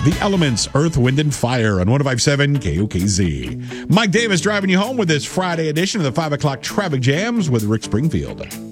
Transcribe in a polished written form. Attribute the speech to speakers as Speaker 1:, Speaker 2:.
Speaker 1: The Elements, Earth, Wind, and Fire on 105.7 KOKZ. Mike Davis driving you home with this Friday edition of the 5 o'clock Traffic Jams with Rick Springfield.